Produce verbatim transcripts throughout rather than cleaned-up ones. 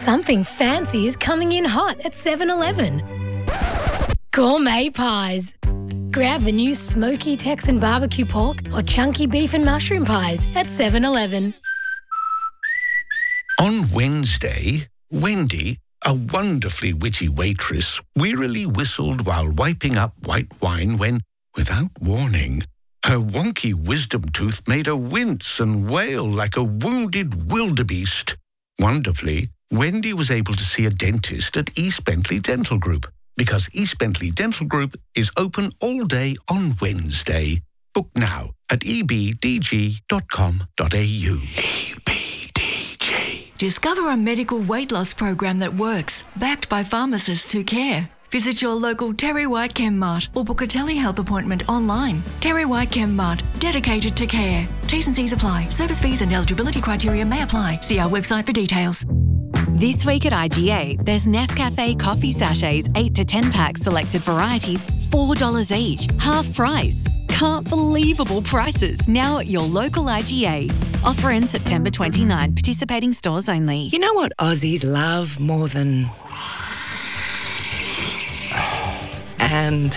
Something fancy is coming in hot at seven eleven. Gourmet pies. Grab the new smoky Texan barbecue pork or chunky beef and mushroom pies at seven eleven. On Wednesday, Wendy, a wonderfully witty waitress, wearily whistled while wiping up white wine when, without warning, her wonky wisdom tooth made her wince and wail like a wounded wildebeest. Wonderfully, Wendy was able to see a dentist at East Bentley Dental Group, because East Bentley Dental Group is open all day on Wednesday. Book now at e b d g dot com dot a u. E B D G. Discover a medical weight loss program that works, backed by pharmacists who care. Visit your local Terry White Chem Mart or book a telehealth appointment online. Terry White Chem Mart, dedicated to care. T's and C's apply. Service fees and eligibility criteria may apply. See our website for details. This week at I G A, there's Nescafe coffee sachets, eight to ten packs, selected varieties, four dollars each, half price. Can't believable prices now at your local I G A. Offer ends September twenty-ninth. Participating stores only. You know what Aussies love more than... And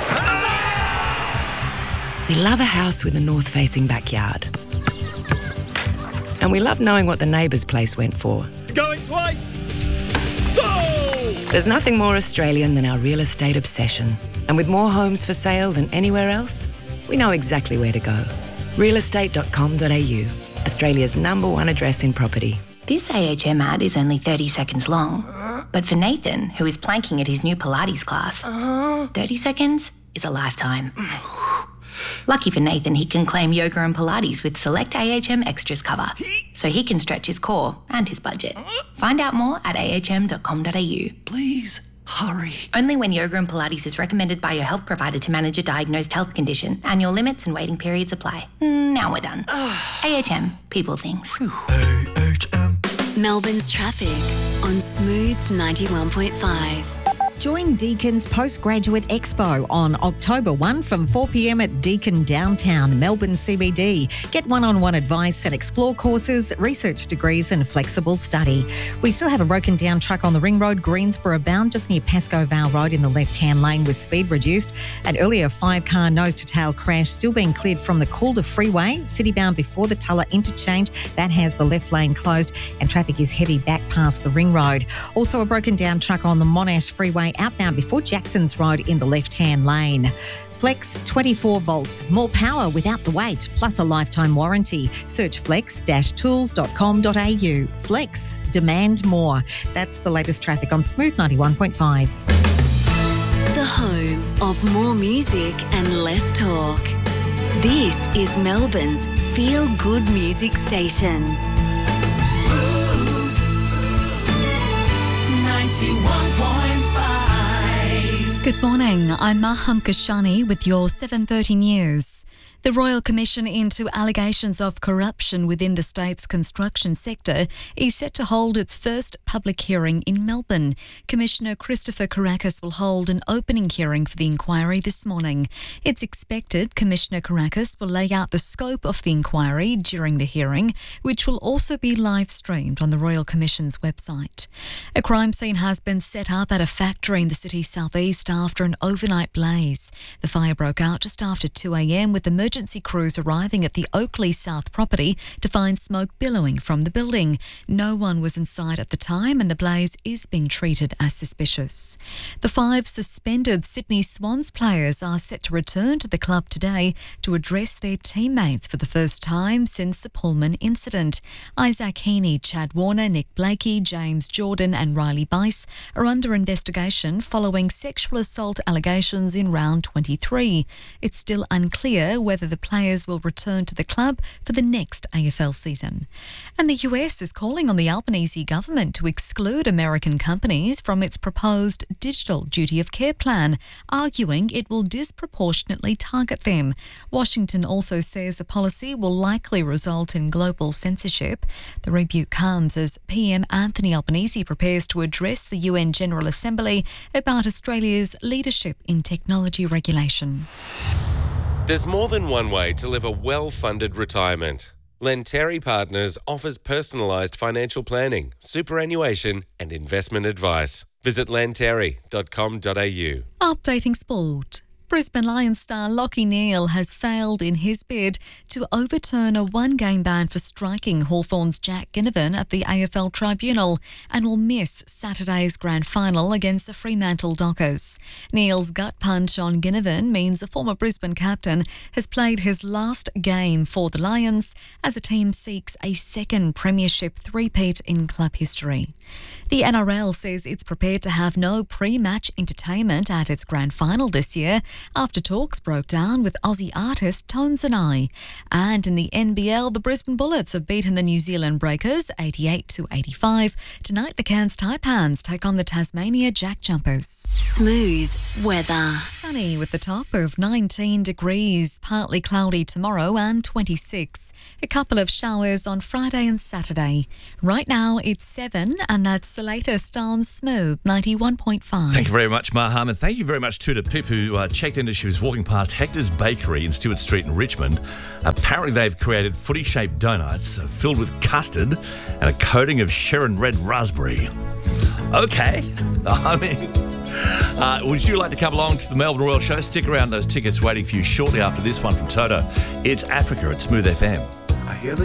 we love a house with a north-facing backyard. And we love knowing what the neighbour's place went for. Going twice! So! There's nothing more Australian than our real estate obsession. And with more homes for sale than anywhere else, we know exactly where to go. real estate dot com dot a u, Australia's number one address in property. This A H M ad is only thirty seconds long, but for Nathan, who is planking at his new Pilates class, thirty seconds is a lifetime. Lucky for Nathan, he can claim yoga and Pilates with select A H M extras cover, so he can stretch his core and his budget. Find out more at a h m dot com dot a u. Please, hurry. Only when yoga and Pilates is recommended by your health provider to manage a diagnosed health condition. Annual limits and waiting periods apply. Now we're done. A H M, people things. A H M. Melbourne's traffic on Smooth ninety-one point five. Join Deacon's Postgraduate Expo on October first from four p m at Deakin Downtown, Melbourne C B D. Get one-on-one advice and explore courses, research degrees and flexible study. We still have a broken down truck on the Ring Road, Greensboro bound, just near Pascoe Vale Road in the left-hand lane with speed reduced. An earlier five-car nose-to-tail crash still being cleared from the Calder Freeway, city-bound before the Tulla interchange. That has the left lane closed and traffic is heavy back past the Ring Road. Also a broken down truck on the Monash Freeway outbound before Jackson's Road in the left-hand lane. Flex twenty-four volts, more power without the weight, plus a lifetime warranty. Search flex dash tools dot com dot a u. Flex, demand more. That's the latest traffic on Smooth ninety-one point five. The home of more music and less talk. This is Melbourne's feel-good music station. Smooth ninety-one point five. Good morning, I'm Maham Kashani with your seven thirty news. The Royal Commission into allegations of corruption within the state's construction sector is set to hold its first public hearing in Melbourne. Commissioner Christopher Kourakis will hold an opening hearing for the inquiry this morning. It's expected Commissioner Kourakis will lay out the scope of the inquiry during the hearing, which will also be live streamed on the Royal Commission's website. A crime scene has been set up at a factory in the city's southeast after an overnight blaze. The fire broke out just after two a m with emergency crews arriving at the Oakley South property to find smoke billowing from the building. No one was inside at the time and the blaze is being treated as suspicious. The five suspended Sydney Swans players are set to return to the club today to address their teammates for the first time since the Pullman incident. Isaac Heaney, Chad Warner, Nick Blakey, James Jordan and Riley Bice are under investigation following sexual assault allegations in round twenty-three. It's still unclear whether the players will return to the club for the next A F L season. And the U S is calling on the Albanese government to exclude American companies from its proposed digital duty of care plan, arguing it will disproportionately target them. Washington also says the policy will likely result in global censorship. The rebuke comes as P M Anthony Albanese prepares to address the U N General Assembly about Australia's leadership in technology regulation. There's more than one way to live a well-funded retirement. Lenteri Partners offers personalised financial planning, superannuation and investment advice. Visit lenteri dot com dot a u. Updating sport. Brisbane Lions star Lachie Neale has failed in his bid to overturn a one-game ban for striking Hawthorn's Jack Ginnivan at the A F L Tribunal and will miss Saturday's grand final against the Fremantle Dockers. Neale's gut punch on Ginnivan means the former Brisbane captain has played his last game for the Lions as the team seeks a second premiership three-peat in club history. The N R L says it's prepared to have no pre-match entertainment at its grand final this year after talks broke down with Aussie artist Tones and I. And in the N B L, the Brisbane Bullets have beaten the New Zealand Breakers eighty-eight to eighty-five. Tonight, the Cairns Taipans take on the Tasmania Jack Jumpers. Smooth weather. Sunny with the top of nineteen degrees, partly cloudy tomorrow and twenty-six. A couple of showers on Friday and Saturday. Right now, it's seven, and that's the latest on Smooth ninety-one point five. Thank you very much, Maham, and thank you very much too to Pip, who uh, checked in as she was walking past Hector's Bakery in Stewart Street in Richmond. Apparently, they've created footy-shaped donuts uh, filled with custard and a coating of Sharon Red raspberry. Okay, I mean, uh, would you like to come along to the Melbourne Royal Show? Stick around; those tickets waiting for you shortly after this one from Toto. It's Africa at Smooth F M. I hear the